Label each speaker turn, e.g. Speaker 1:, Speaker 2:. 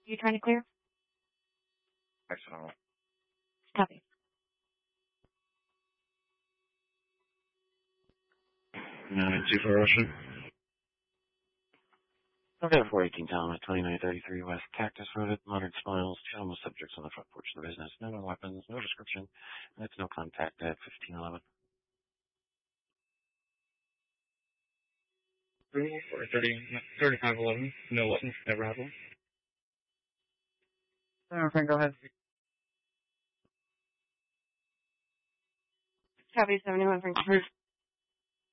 Speaker 1: You trying to clear?
Speaker 2: Excellent.
Speaker 1: Copy.
Speaker 2: Two for Russian.
Speaker 3: Okay, 418 Talon, 2933 West Cactus Road, Modern Smiles, two homeless subjects on the front porch of the business. No weapons, no description. That's no contact at 1511.
Speaker 2: 3511. No weapons, never had one.
Speaker 4: Frank, go ahead.
Speaker 1: Copy 71 Frank.